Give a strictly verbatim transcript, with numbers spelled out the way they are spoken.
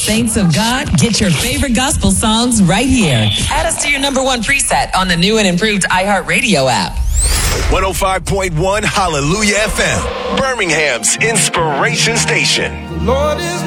Saints of God, get your favorite gospel songs right here. Add us to your number one preset on the new and improved iHeartRadio app. one oh five point one Hallelujah F M, Birmingham's inspiration station. Lord is